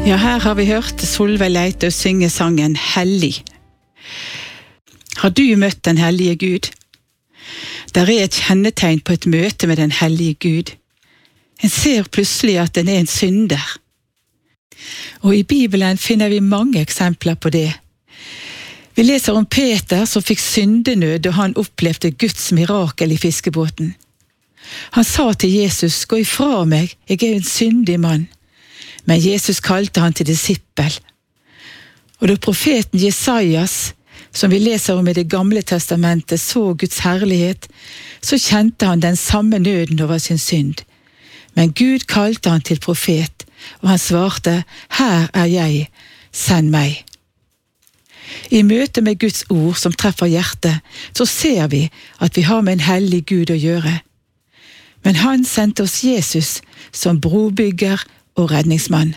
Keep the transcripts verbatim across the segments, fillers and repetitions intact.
Ja, her har vi hørt Solveig Leite synge sangen Hellig. Har du møtt den hellige Gud? Der er et kjennetegn på et møte med den hellige Gud. En ser plutselig at den er en synder. Og i Bibelen finner vi mange eksempler på det. Vi leser om Peter som fikk syndenød da han opplevde Guds mirakel i fiskebåten. Han sa til Jesus, «Gå ifra meg, jeg er en syndig mann.» Men Jesus kalte han til disippel. Og da profeten Jesajas, som vi leser om i det gamle testamentet, så Guds herlighet, så kjente han den samme nøden over sin synd. Men Gud kalte han til profet, og han svarte, «Her er jeg, send meg.» I møte med Guds ord som treffer hjertet, så ser vi at vi har med en hellig Gud å gjøre. Men han sendte oss Jesus som brobygger og redningsmann.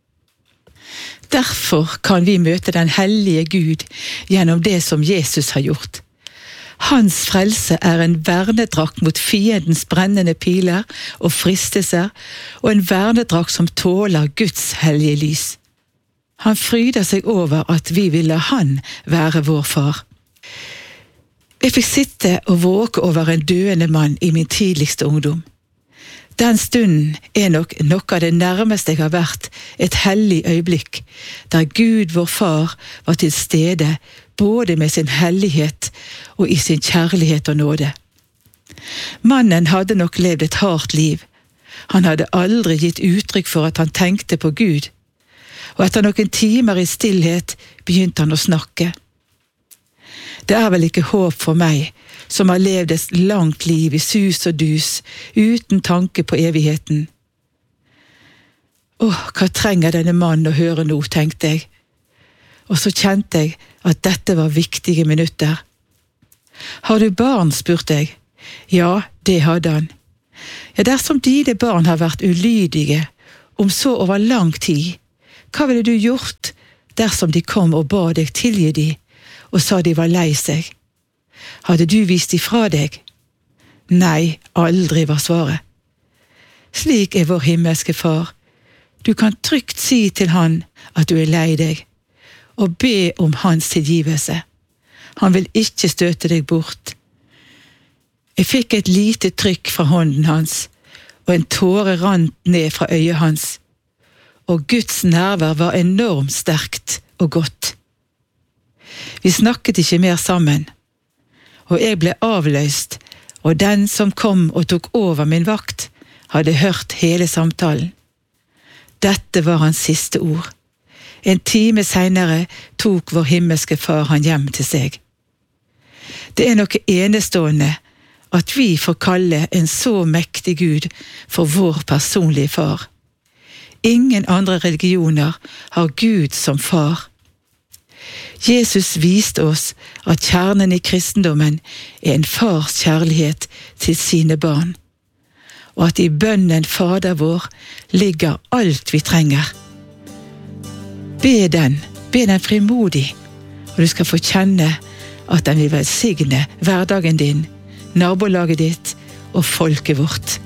Derfor kan vi møte den hellige Gud gjennom det som Jesus har gjort. Hans frelse er en vernedrakt mot fiendens brennende piler og fristelser, og en vernedrakt som tåler Guds hellige lys. Han fryder seg over at vi vil la han være vår far. Jeg fikk sitte og våke over en døende mann i min tidligste ungdom. Den stunden er nok noe av det nærmeste jeg har vært et hellig øyeblikk, der Gud, vår far, var til stede, både med sin hellighet og i sin kjærlighet og nåde. Mannen hadde nok levd et hardt liv. Han hadde aldri gitt uttrykk for at han tenkte på Gud, og etter noen timer i stillhet begynte han å snakke. Det er vel ikke håp for meg, som har levd et langt liv i sus og dus, uten tanke på evigheten. Åh, hva trenger denne mannen å høre nå, tenkte jeg. Og så kjente jeg at dette var viktige minutter. Har du barn, spurte jeg. Ja, det hadde han. Ja, dersom dine barn har vært ulydige, om så over lang tid, hva ville du gjort dersom de kom og ba deg tilgi de, og sa de var lei seg? Hadde du vist de fra deg? Nei, aldri var svaret. Slik er vår himmelske far. Du kan trygt si til han at du er lei deg, og be om hans tilgivelse. Han vil ikke støte deg bort. Jeg fikk et lite trykk fra hånden hans, og en tåre rant ned fra øyet hans. Og Guds nærvær var enormt sterkt og godt. Vi snakket ikke mer sammen, og jeg ble avløst, og den som kom og tok over min vakt, hadde hørt hele samtalen. Dette var hans siste ord. En time senere tok vår himmelske far han hjem til seg. Det er noe enestående at vi får kalle en så mektig Gud for vår personlige far. Ingen andre religioner har Gud som far. Jesus viste oss at kjernen i kristendommen er en fars kjærlighet til sine barn, og at i bønnen Fader vår ligger alt vi trenger. Be den, be den frimodig, og du skal få kjenne at den vil velsigne hverdagen din, nabolaget ditt og folket vårt.